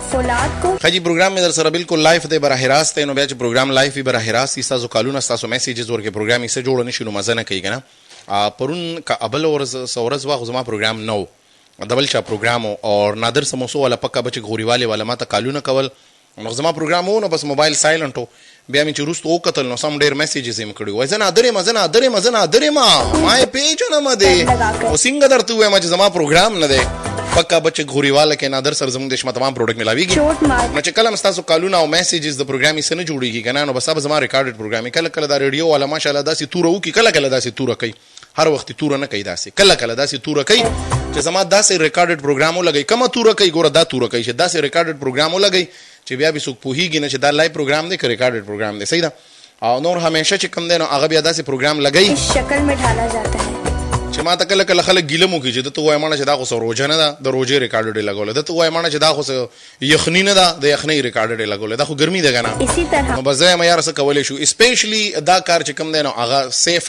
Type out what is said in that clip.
फौलाद को خجی پروګرام مې در سره بالکل لایف دی براه راست دی نو بیا چې پروګرام لایف وي براه راست تاسو کالونه تاسو میسیجز ورکې پروګرام یې څه جوړ نشي نو مزه نه کوي کنه پرون کا ابل ورځ واخ زما پروګرام نو دبل چا پروګرام او نادر سموسو والا پکا بچ غوريواله والا ما ته کالونه کول نو زما پروګرام وو نو بس موبایل سایلنت وو بیا مې چې روست او قتل نو سم ډیر میسیجز یې کړو وای زنه درې ما پیج نه مده او څنګه درته وای ما چې زما پروګرام نه دی پکا بچ غوريواله کې نادر سر زموږ د شمه تمام پروډکټ ملاويږي نو چې کله مستاسو کالونه او میسیجز د پروګرامي سره جوړیږي کنه نو بس اب زما ریکارډډ پروګرامي کله دا ریډیو والا ماشاءالله داسې توره وکي کله داسې توره کوي هر وخت توره نه کوي داسې کله داسې توره کوي چې زما داسې ریکارډډ پروګرام ولګي کومه توره کوي ګوره دا توره کوي چې داسې ریکارډډ پروګرام ولګي چې بیا به څوک پوهیږي نه چې دا لایو پروګرام دی که ریکارډډ پروګرام دی صحیح ده او نور همیشه چې کم دی نو هغه بیا داسې پروګرام لګي شکل में ढाला जाता है چې ما ته کله خلک ګیله مو کوي چې ته وای مانه چې دا خو سو روزه نه ده د روزه ریکارډډ لګول ده ته وای مانه چې دا خو یخنی نه ده د یخنی ریکارډډ لګول ده خو ګرمي ده کنه اسی طرح نو بځای ما یار څه کولې شو اسپیشلی دا کار چې کم دی نو هغه سیف